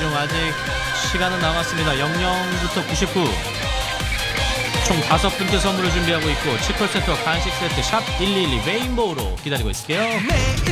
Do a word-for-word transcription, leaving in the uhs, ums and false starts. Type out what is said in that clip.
중 아직 시간은 남았습니다. 영영부터 구십구. 총 다섯 분께 선물을 준비하고 있고 치콜 세트와 간식 세트 샵 일이일이 레인보우로 기다리고 있을게요.